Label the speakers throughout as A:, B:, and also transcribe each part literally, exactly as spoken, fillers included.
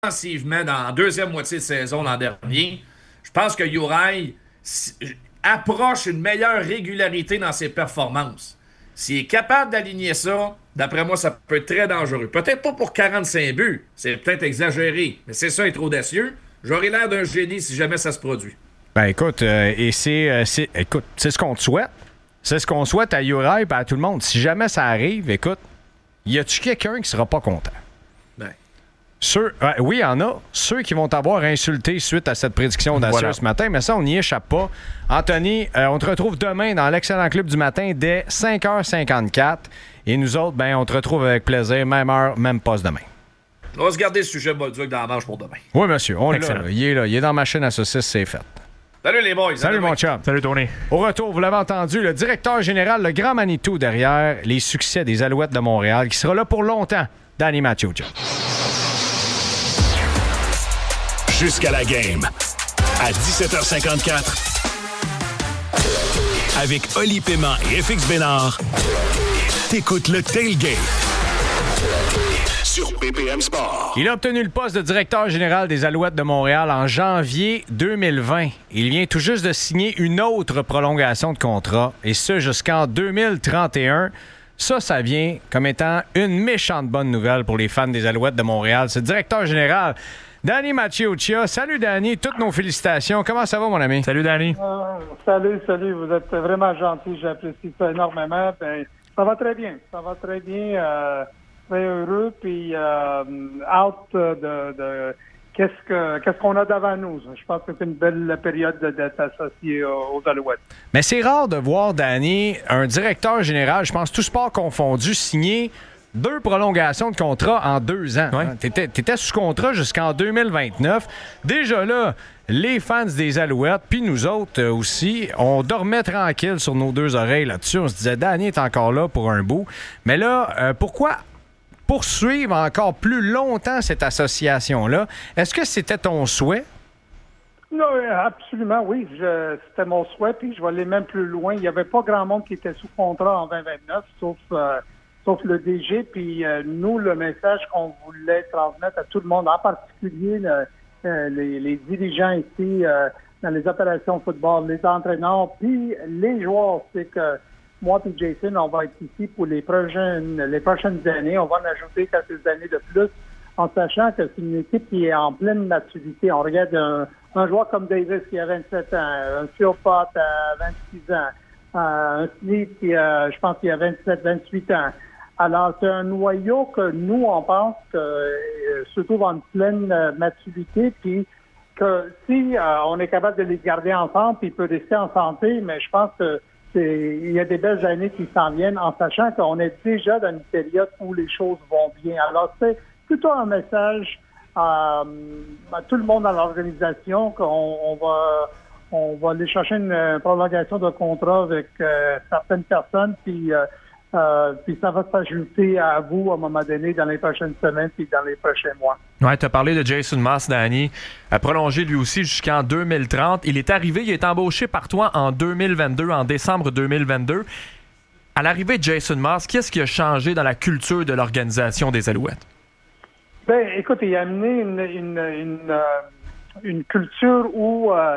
A: offensivement dans la deuxième moitié de saison l'an dernier, je pense que Uri approche une meilleure régularité dans ses performances. S'il est capable d'aligner ça, d'après moi, ça peut être très dangereux. Peut-être pas pour quarante-cinq buts, c'est peut-être exagéré, mais c'est ça être audacieux. J'aurais l'air d'un génie si jamais ça se produit.
B: Ben écoute, euh, et c'est, euh, c'est, écoute, c'est ce qu'on te souhaite. C'est ce qu'on souhaite à Uri et à tout le monde. Si jamais ça arrive, écoute, y a-tu quelqu'un qui sera pas content?
A: Ben.
B: Ceux, euh, oui, il y en a. Ceux qui vont t'avoir insulté suite à cette prédiction audacieuse voilà. ce matin, mais ça, on n'y échappe pas. Anthony, euh, on te retrouve demain dans l'excellent club du matin dès cinq heures cinquante-quatre. Et nous autres, ben, on te retrouve avec plaisir, même heure, même poste demain.
A: On va se garder le sujet Bolduc dans la manche pour demain.
B: Oui, monsieur, on est là, là. Il est là. Il est dans ma chaîne à saucisses, c'est fait.
A: Salut les boys.
B: Salut mon chum.
C: Salut Tony.
B: Au retour, vous l'avez entendu, le directeur général, le grand Manitou derrière les succès des Alouettes de Montréal, qui sera là pour longtemps, Danny Maciocia.
D: Jusqu'à la game, à dix-sept heures cinquante-quatre, avec Oli Paiement et F X Bénard, t'écoutes le Tailgate sur P P M Sport.
B: Il a obtenu le poste de directeur général des Alouettes de Montréal en janvier deux mille vingt. Il vient tout juste de signer une autre prolongation de contrat, et ce jusqu'en deux mille trente et un. Ça, ça vient comme étant une méchante bonne nouvelle pour les fans des Alouettes de Montréal. C'est le directeur général, Danny Maciocia. Salut Danny, toutes nos félicitations. Comment ça va, mon ami?
C: Salut Danny.
E: Euh, salut, salut. Vous êtes vraiment gentil. J'apprécie ça énormément. Ben, ça va très bien. Ça va très bien. Euh, très heureux. Puis, euh, out de, de qu'est-ce que qu'est-ce qu'on a devant nous. Je pense que c'est une belle période d'être associé aux Alouettes. Mais
B: c'est rare de voir, Danny, un directeur général, je pense tout sport confondu, signer deux prolongations de contrat en deux ans.
C: Ouais.
B: Hein? T'étais, t'étais sous contrat jusqu'en deux mille vingt-neuf. Déjà là, les fans des Alouettes, puis nous autres euh, aussi, on dormait tranquille sur nos deux oreilles là-dessus. On se disait, Danny est encore là pour un bout. Mais là, euh, pourquoi poursuivre encore plus longtemps cette association-là? Est-ce que c'était ton souhait?
E: Non, absolument, oui. Je, c'était mon souhait, puis je vais aller même plus loin. Il n'y avait pas grand monde qui était sous contrat en vingt vingt-neuf, sauf... Euh, sauf le D G, puis euh, nous, le message qu'on voulait transmettre à tout le monde, en particulier le, euh, les, les dirigeants ici euh, dans les opérations de football, les entraîneurs, puis les joueurs, c'est que moi et Jason, on va être ici pour les prochaines les prochaines années. On va en ajouter quelques années de plus, en sachant que c'est une équipe qui est en pleine maturité. On regarde un, un joueur comme Davis qui a vingt-sept ans, un Philpott à vingt-six ans, euh, un Smith qui a, je pense qu'il a vingt-sept, vingt-huit ans. Alors, c'est un noyau que nous, on pense que euh, se trouve en pleine euh, maturité, puis que si euh, on est capable de les garder ensemble, puis ils peuvent rester en santé, mais je pense que c'est, il y a des belles années qui s'en viennent en sachant qu'on est déjà dans une période où les choses vont bien. Alors, c'est plutôt un message à, à tout le monde dans l'organisation qu'on on va on va aller chercher une prolongation de contrat avec euh, certaines personnes, puis euh, Euh, puis ça va s'ajouter à vous à un moment donné dans les prochaines semaines puis dans les prochains mois.
C: Ouais, tu as parlé de Jason Maas, Danny, a prolongé lui aussi jusqu'en deux mille trente. Il est arrivé, il est embauché par toi en deux mille vingt-deux, en décembre deux mille vingt-deux. À l'arrivée de Jason Maas, qu'est-ce qui a changé dans la culture de l'organisation des Alouettes?
E: Ben, écoute, il a amené une, une, une, euh, une culture où... Euh,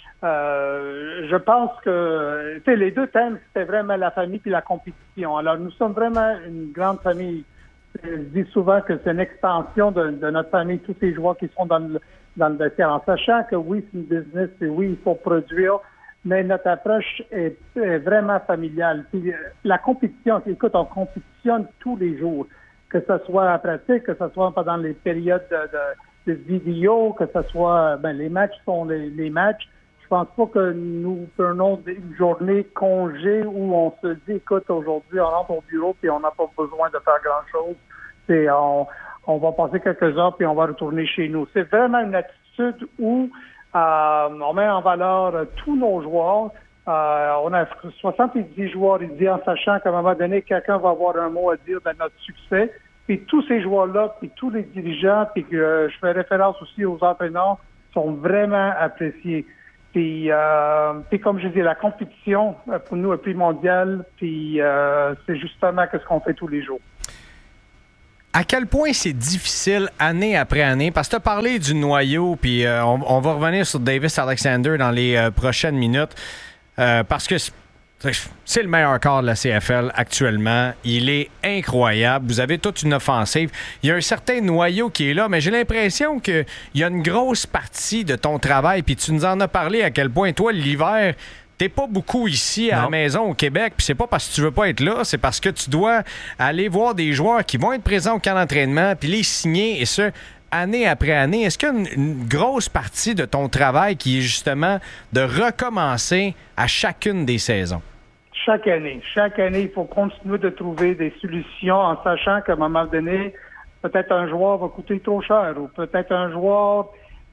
E: Euh, je pense que tu sais, les deux thèmes, c'était vraiment la famille puis la compétition. Alors, nous sommes vraiment une grande famille. Je dis souvent que c'est une extension de, de notre famille, tous ces joueurs qui sont dans le, dans le vestiaire, en sachant que oui, c'est une business, et oui, il faut produire, mais notre approche est, est vraiment familiale. Puis, la compétition, écoute, on compétitionne tous les jours, que ce soit en pratique, que ce soit pendant les périodes de, de, de vidéo, que ce soit, ben, les matchs sont les, les matchs. Je pense pas que nous prenons une journée congé où on se dit, écoute, aujourd'hui, on rentre au bureau puis on n'a pas besoin de faire grand-chose. C'est, on, on va passer quelques heures puis on va retourner chez nous. C'est vraiment une attitude où euh, on met en valeur euh, tous nos joueurs. Euh, on a soixante-dix joueurs ici en sachant qu'à un moment donné, quelqu'un va avoir un mot à dire de notre succès. Puis tous ces joueurs-là, puis tous les dirigeants, puis que euh, je fais référence aussi aux entraîneurs, sont vraiment appréciés. Puis, euh, puis comme je dis, la compétition pour nous est primordiale. Puis euh, c'est justement ce qu'on fait tous les jours.
B: à quel point c'est difficile année après année, parce que tu as parlé du noyau, puis euh, on, on va revenir sur Davis Alexander dans les euh, prochaines minutes, euh, parce que c'est le meilleur corps de la C F L actuellement. Il est incroyable. Vous avez toute une offensive. Il y a un certain noyau qui est là, mais j'ai l'impression qu'il y a une grosse partie de ton travail, puis tu nous en as parlé à quel point, toi, l'hiver, t'es pas beaucoup ici à non. la maison au Québec, puis c'est pas parce que tu veux pas être là, c'est parce que tu dois aller voir des joueurs qui vont être présents au camp d'entraînement, puis les signer, et ce, année après année. Est-ce qu'il y a une, une grosse partie de ton travail qui est justement de recommencer à chacune des saisons?
E: Chaque année. Chaque année, il faut continuer de trouver des solutions en sachant qu'à un moment donné, peut-être un joueur va coûter trop cher ou peut-être un joueur,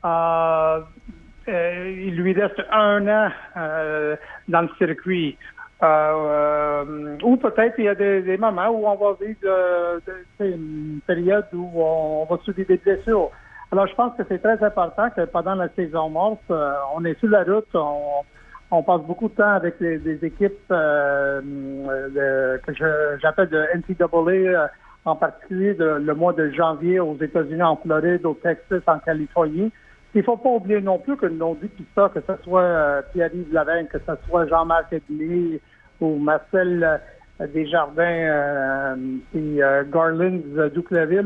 E: euh, euh, il lui reste un an euh, dans le circuit. Euh, euh, ou peut-être il y a des, des moments où on va vivre euh, de, une période où on, on va subir des blessures. Alors, je pense que c'est très important que pendant la saison morte, euh, on est sur la route, on On passe beaucoup de temps avec les, des équipes euh, de, que je, j'appelle de N C A A, euh, en particulier de, le mois de janvier aux États-Unis, en Floride, au Texas, en Californie. Il faut pas oublier non plus que nos dépisteurs, que ce soit euh, Pierre-Yves Lavigne, que ce soit Jean-Marc Edmé ou Marcel euh, Desjardins euh, et euh, Garland euh, Duclaville,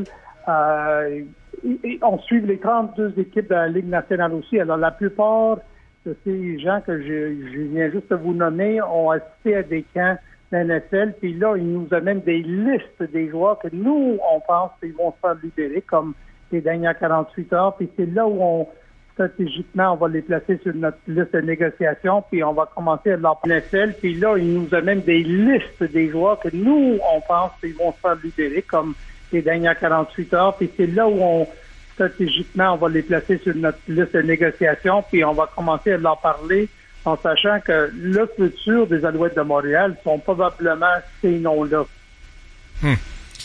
E: euh, et, et on suit les trente-deux équipes de la Ligue nationale aussi. Alors la plupart de ces gens que je, je viens juste de vous nommer ont assisté à des camps de N F L, puis là, ils nous amènent des listes des joueurs que nous, on pense qu'ils vont se faire libérer, comme les dernières quarante-huit heures, puis c'est là où on, stratégiquement, on va les placer sur notre liste de négociation, puis on va commencer à leur N F L, puis là, ils nous amènent des listes des joueurs que nous, on pense qu'ils vont se faire libérer, comme les dernières quarante-huit heures, puis c'est là où on stratégiquement, on va les placer sur notre liste de négociation, puis on va commencer à leur parler en sachant que le futur des Alouettes de Montréal sont probablement ces noms-là.
B: Hmm.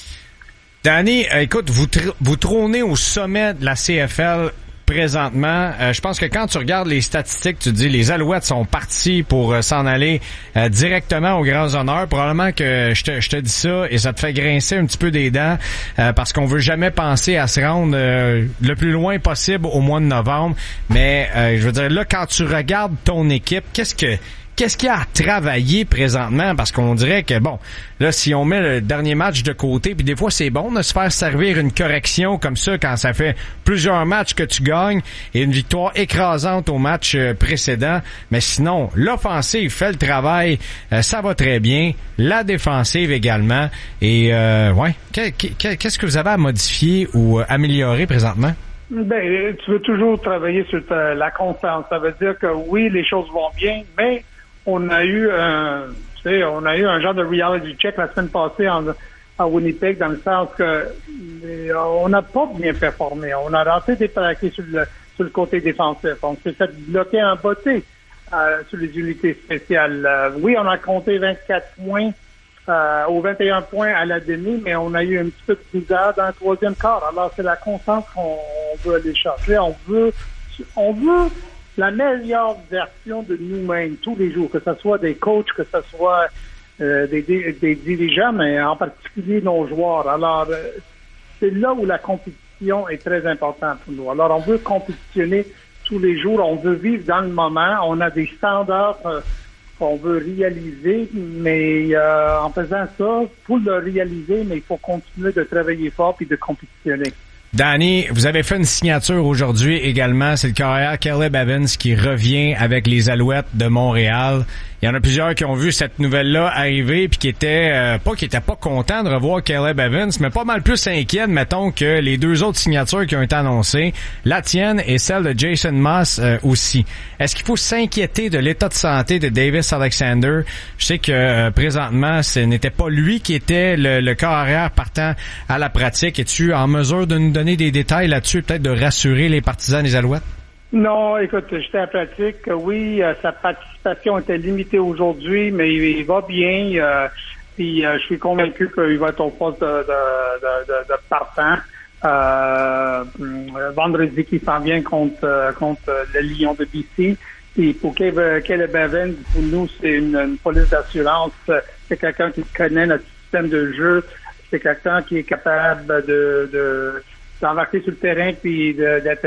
B: Danny, écoute, vous, tr- vous trônez au sommet de la C F L présentement. Euh, je pense que quand tu regardes les statistiques, tu te dis les Alouettes sont partis pour euh, s'en aller euh, directement aux grands honneurs. Probablement que je te, je te dis ça et ça te fait grincer un petit peu des dents euh, parce qu'on veut jamais penser à se rendre euh, le plus loin possible au mois de novembre. Mais euh, je veux dire, là, quand tu regardes ton équipe, qu'est-ce que Qu'est-ce qu'il y a à travailler présentement? Parce qu'on dirait que, bon, là, si on met le dernier match de côté, puis des fois, c'est bon de se faire servir une correction comme ça quand ça fait plusieurs matchs que tu gagnes et une victoire écrasante au match précédent. Mais sinon, l'offensive fait le travail, euh, ça va très bien. La défensive également. Et, euh, ouais, qu'est-ce que vous avez à modifier ou améliorer présentement?
E: Ben, tu veux toujours travailler sur ta, la constance. Ça veut dire que oui, les choses vont bien, mais on a eu un, tu sais, on a eu un genre de reality check la semaine passée en, à Winnipeg, dans le sens que les, on n'a pas bien performé. On a raté des plaqués sur le, sur le côté défensif. On s'est fait bloquer en beauté euh, sur les unités spéciales. Euh, oui, on a compté vingt-quatre points euh, aux vingt et un points à la demi, mais on a eu un petit peu de bizarre dans le troisième quart. Alors, c'est la constance qu'on veut aller chercher. On veut, on veut la meilleure version de nous-mêmes tous les jours, que ce soit des coachs, que ce soit euh, des, des, des dirigeants, mais en particulier nos joueurs. Alors, euh, c'est là où la compétition est très importante pour nous. Alors, on veut compétitionner tous les jours, on veut vivre dans le moment, on a des standards euh, qu'on veut réaliser, mais euh, en faisant ça, pour le réaliser, mais il faut continuer de travailler fort puis de compétitionner.
B: Danny, vous avez fait une signature aujourd'hui également. C'est le carrière Caleb Evans qui revient avec les Alouettes de Montréal. Il y en a plusieurs qui ont vu cette nouvelle-là arriver puis qui étaient euh, pas qui étaient pas contents de revoir Caleb Evans, mais pas mal plus inquiets, mettons, que les deux autres signatures qui ont été annoncées, la tienne et celle de Jason Moss euh, aussi. Est-ce qu'il faut s'inquiéter de l'état de santé de Davis Alexander? Je sais que euh, présentement, ce n'était pas lui qui était le, le carrière partant à la pratique. Es-tu en mesure de nous donner des détails là-dessus, peut-être de rassurer les partisans des Alouettes?
E: Non, écoute, j'étais à pratique. Oui, euh, sa participation était limitée aujourd'hui, mais il, il va bien. Euh, puis euh, je suis convaincu qu'il va être au poste de, de, de, de, de partant. Euh, vendredi qui s'en vient contre contre le Lion de B C. Et pour Caleb Evans, pour nous, c'est une, une police d'assurance. C'est quelqu'un qui connaît notre système de jeu. c'est quelqu'un qui est capable de, de d'embarquer sur le terrain puis de- d'être